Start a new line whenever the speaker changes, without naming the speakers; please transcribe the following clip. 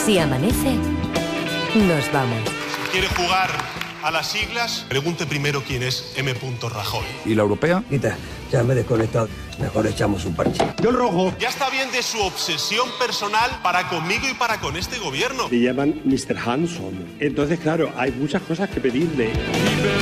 Si amanece, nos vamos.
Si quiere jugar a las siglas, pregunte primero quién es M. Rajoy.
¿Y la europea?
Quita, ya me he desconectado. Mejor echamos un parche.
Yo el rojo. Ya está bien de su obsesión personal para conmigo y para con este gobierno.
Le llaman Mr. Hanson. Entonces, claro, hay muchas cosas que pedirle.